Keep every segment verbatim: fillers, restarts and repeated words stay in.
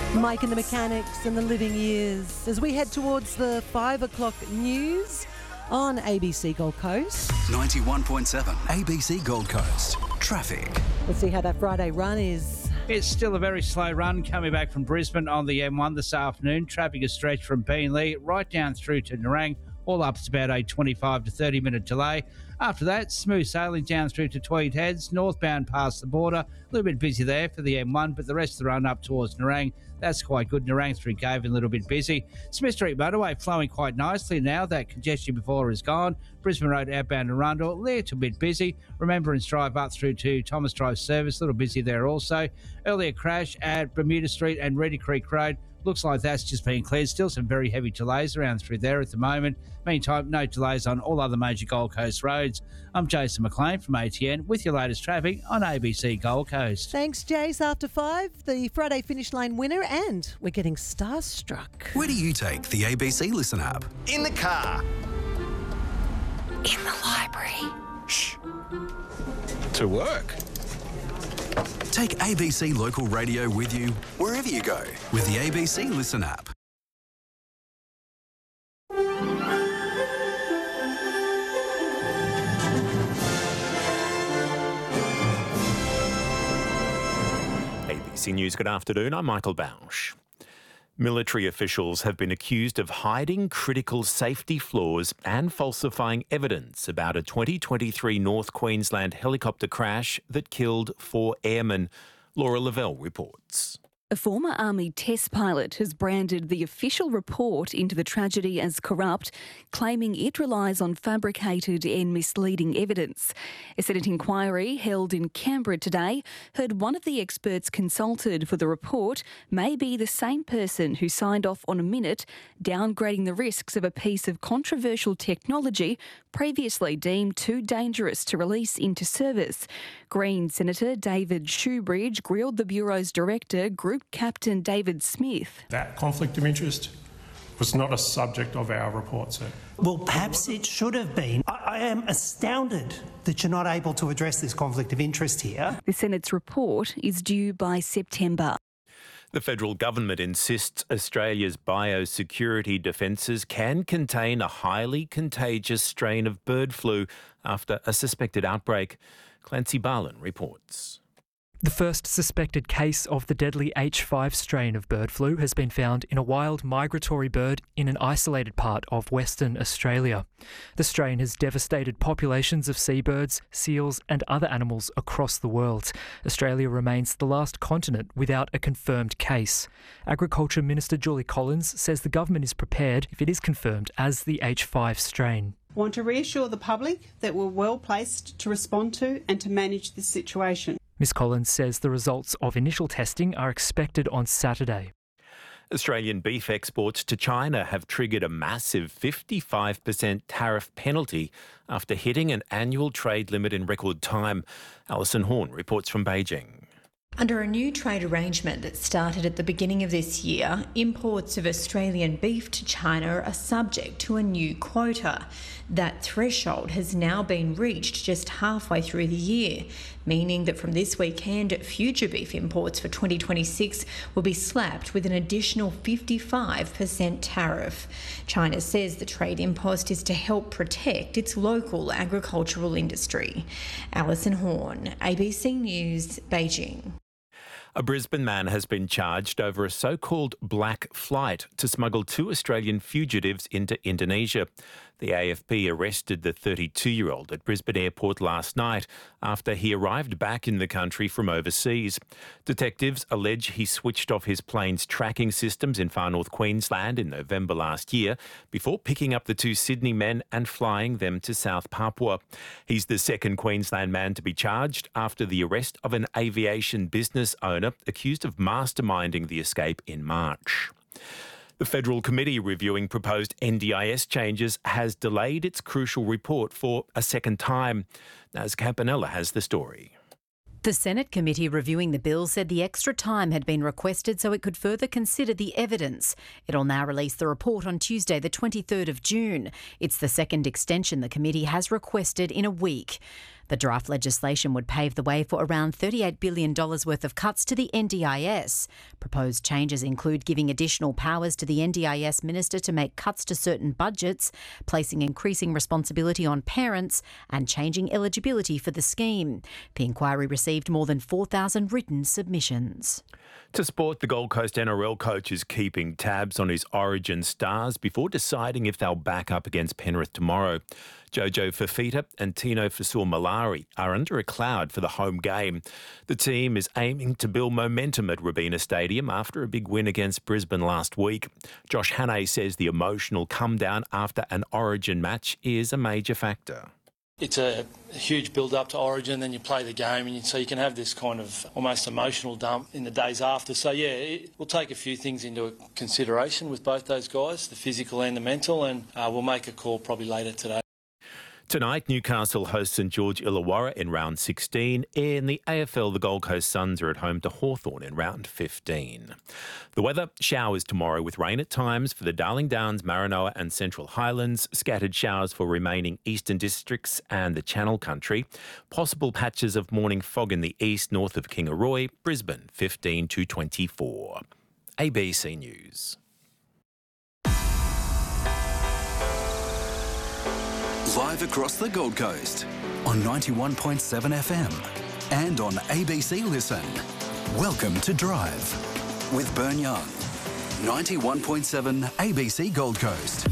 Mike and the Mechanics and the Living Years as we head towards the five o'clock news on A B C Gold Coast. ninety-one point seven A B C Gold Coast. Traffic. Let's see how that Friday run is. It's still a very slow run coming back from Brisbane on the M one this afternoon. Traffic is stretched from Beenleigh right down through to Nerang. All up to about a twenty-five to thirty minute delay. After that, smooth sailing down through to Tweed Heads, northbound past the border. A little bit busy there for the M one, but the rest of the run up towards Nerang, that's quite good. Nerang through Gave a little bit busy. Smith Street motorway flowing quite nicely now. That congestion before is gone. Brisbane Road outbound Arundel, a little bit busy. Remembrance Drive up through to Thomas Drive Service, a little busy there also. Earlier crash at Bermuda Street and Reedy Creek Road. Looks like that's just been cleared. Still some very heavy delays around through there at the moment. Meantime, no delays on all other major Gold Coast roads. I'm Jason McLean from A T N with your latest traffic on A B C Gold Coast. Thanks, Jace. After five, the Friday Finish Line winner, and we're getting starstruck. Where do you take the A B C Listen app? In the car. In the library. Shh. To work. Take A B C Local Radio with you wherever you go with the A B C Listen app. A B C News, good afternoon. I'm Michael Bausch. Military officials have been accused of hiding critical safety flaws and falsifying evidence about a twenty twenty-three North Queensland helicopter crash that killed four airmen. Laura Lavelle reports. A former Army test pilot has branded the official report into the tragedy as corrupt, claiming it relies on fabricated and misleading evidence. A Senate inquiry held in Canberra today heard one of the experts consulted for the report may be the same person who signed off on a minute downgrading the risks of a piece of controversial technology previously deemed too dangerous to release into service. Green Senator David Shoebridge grilled the Bureau's director, Group Captain David Smith. That conflict of interest was not a subject of our report, sir. Well, perhaps it should have been. I, I am astounded that you're not able to address this conflict of interest here. The Senate's report is due by September. The federal government insists Australia's biosecurity defences can contain a highly contagious strain of bird flu after a suspected outbreak. Clancy Barlin reports. The first suspected case of the deadly H five strain of bird flu has been found in a wild migratory bird in an isolated part of Western Australia. The strain has devastated populations of seabirds, seals and other animals across the world. Australia remains the last continent without a confirmed case. Agriculture Minister Julie Collins says the government is prepared if it is confirmed as the H five strain. I want to reassure the public that we're well placed to respond to and to manage this situation. Miz Collins says the results of initial testing are expected on Saturday. Australian beef exports to China have triggered a massive fifty-five percent tariff penalty after hitting an annual trade limit in record time. Alison Horn reports from Beijing. Under a new trade arrangement that started at the beginning of this year, imports of Australian beef to China are subject to a new quota. That threshold has now been reached just halfway through the year, meaning that from this weekend, future beef imports for twenty twenty-six will be slapped with an additional fifty-five percent tariff. China says the trade impost is to help protect its local agricultural industry. Alison Horn, A B C News, Beijing. A Brisbane man has been charged over a so-called black flight to smuggle two Australian fugitives into Indonesia. The A F P arrested the thirty-two-year-old at Brisbane Airport last night after he arrived back in the country from overseas. Detectives allege he switched off his plane's tracking systems in far north Queensland in November last year before picking up the two Sydney men and flying them to South Papua. He's the second Queensland man to be charged after the arrest of an aviation business owner accused of masterminding the escape in March. The federal committee reviewing proposed N D I S changes has delayed its crucial report for a second time. Naz Campanella has the story. The Senate committee reviewing the bill said the extra time had been requested so it could further consider the evidence. It'll now release the report on Tuesday, the twenty-third of June. It's the second extension the committee has requested in a week. The draft legislation would pave the way for around thirty-eight billion dollars worth of cuts to the N D I S. Proposed changes include giving additional powers to the N D I S minister to make cuts to certain budgets, placing increasing responsibility on parents, and changing eligibility for the scheme. The inquiry received more than four thousand written submissions. To sport, the Gold Coast N R L coach is keeping tabs on his Origin stars before deciding if they'll back up against Penrith tomorrow. Jojo Fafita and Tino Fasur-Malari are under a cloud for the home game. The team is aiming to build momentum at Robina Stadium after a big win against Brisbane last week. Josh Hannay says the emotional come-down after an Origin match is a major factor. It's a huge build-up to Origin, then you play the game, and you, so you can have this kind of almost emotional dump in the days after. So, yeah, it, we'll take a few things into consideration with both those guys, the physical and the mental, and uh, we'll make a call probably later today. Tonight, Newcastle hosts St George Illawarra in round sixteen. In the A F L, the Gold Coast Suns are at home to Hawthorn in round fifteen. The weather, showers tomorrow with rain at times for the Darling Downs, Maranoa and Central Highlands. Scattered showers for remaining eastern districts and the Channel Country. Possible patches of morning fog in the east north of Kingaroy. Brisbane, fifteen to twenty-four. A B C News. Live across the Gold Coast on ninety-one point seven F M and on A B C Listen. Welcome to Drive with Bern Young. ninety-one point seven A B C Gold Coast.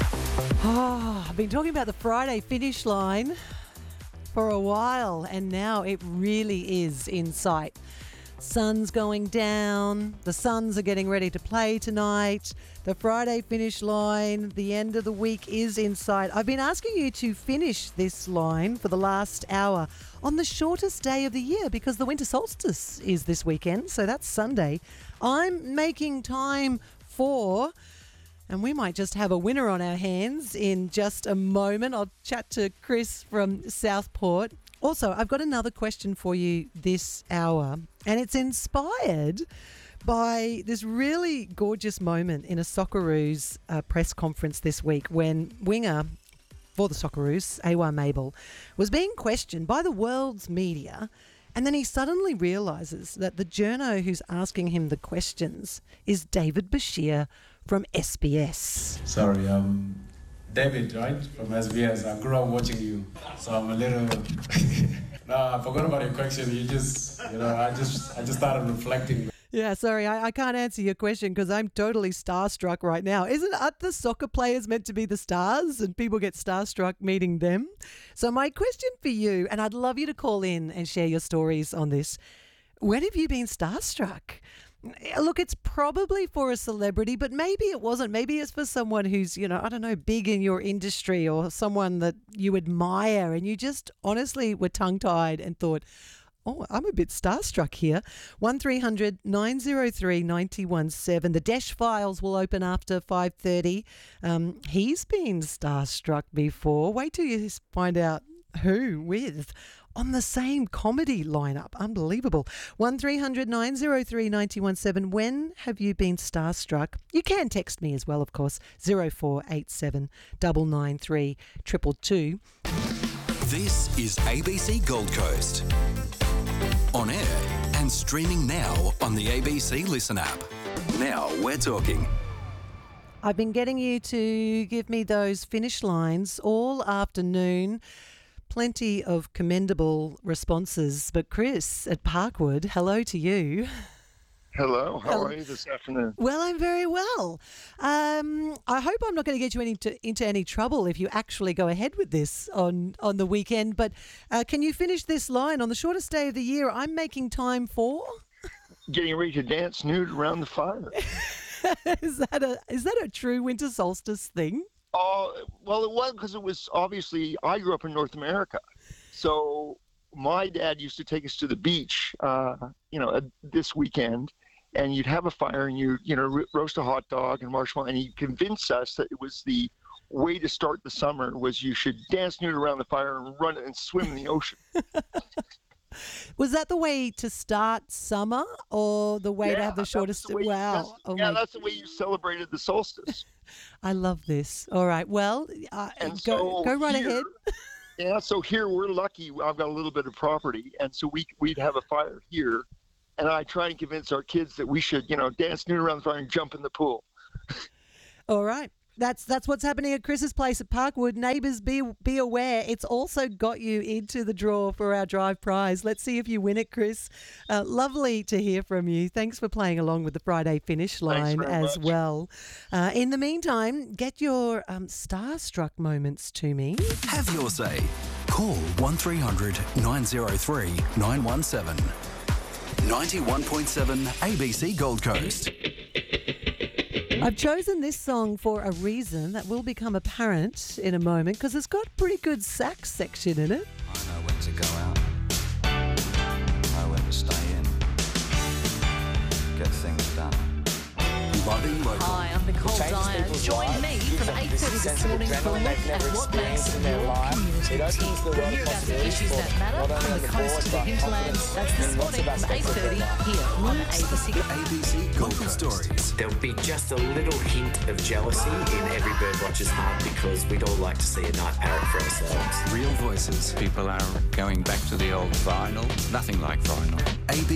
Oh, I've been talking about the Friday finish line for a while, and now it really is in sight. Sun's going down. The Suns are getting ready to play tonight. The Friday finish line, the end of the week is in sight. I've been asking you to finish this line for the last hour on the shortest day of the year because the winter solstice is this weekend, so that's Sunday. I'm making time for, and we might just have a winner on our hands in just a moment. I'll chat to Chris from Southport. Also, I've got another question for you this hour, and it's inspired by this really gorgeous moment in a Socceroos uh, press conference this week when winger for the Socceroos, Awa Mabel, was being questioned by the world's media, and then he suddenly realises that the journo who's asking him the questions is David Bashir from S B S. Sorry, um... David, right, from S B S. I grew up watching you, so I'm a little. No, I forgot about your question. You just, you know, I just, I just started reflecting. Yeah, sorry, I, I can't answer your question because I'm totally starstruck right now. Isn't aren't the soccer players meant to be the stars, and people get starstruck meeting them? So my question for you, and I'd love you to call in and share your stories on this. When have you been starstruck? Look, it's probably for a celebrity, but maybe it wasn't. Maybe it's for someone who's, you know, I don't know, big in your industry or someone that you admire and you just honestly were tongue-tied and thought, oh, I'm a bit starstruck here. one three hundred nine oh three nine one seven. The Desh Files will open after five thirty. Um, he's been starstruck before. Wait till you find out who with. On the same comedy lineup. Unbelievable. one three hundred nine oh three nine one seven. When have you been starstruck? You can text me as well, of course. zero four eight seven nine nine three two two two. This is A B C Gold Coast. On air and streaming now on the A B C Listen app. Now we're talking. I've been getting you to give me those finish lines all afternoon. Plenty of commendable responses. But Chris at Parkwood, hello to you. Hello, how hello. Are you this afternoon? Well, I'm very well. Um, I hope I'm not going to get you any to, into any trouble if you actually go ahead with this on, on the weekend. But uh, can you finish this line? On the shortest day of the year, I'm making time for... Getting ready to dance nude around the fire. is that a is that a true winter solstice thing? Oh, well, it was because it was obviously, I grew up in North America. So my dad used to take us to the beach, uh, you know, uh, this weekend, and you'd have a fire and you, you know, ro- roast a hot dog and marshmallow, and he convinced us that it was the way to start the summer was you should dance nude around the fire and run and swim in the ocean. Was that the way to start summer or the way yeah, to have the shortest? The wow. Oh yeah, my... that's the way you celebrated the solstice. I love this. All right. Well, uh, and go, so go right here, ahead. Yeah, so here we're lucky. I've got a little bit of property, and so we we'd have a fire here, and I try and convince our kids that we should, you know, dance noon around the fire and jump in the pool. All right. That's that's what's happening at Chris's place at Parkwood. Neighbours, be be aware. It's also got you into the draw for our drive prize. Let's see if you win it, Chris. Uh, lovely to hear from you. Thanks for playing along with the Friday finish line as much. well. Uh, in the meantime, get your um, starstruck moments to me. Have your say. Call one three hundred nine oh three nine one seven. ninety-one point seven A B C Gold Coast. I've chosen this song for a reason that will become apparent in a moment because it's got a pretty good sax section in it. I know when to go out, know when to stay in, get things done. Loving local. Hi, I'm Nicole Dyer. Join me from eight thirty this morning for a look at what makes your community tick. We'll hear about the issues that matter from the coast to the hinterlands. That's this morning from eight thirty here on A B C. A B C Gold Stories. There'll be just a little hint of jealousy in every birdwatcher's heart because we'd all like to see a night parrot for ourselves. Real voices. People are going back to the old vinyl. Nothing like vinyl. A B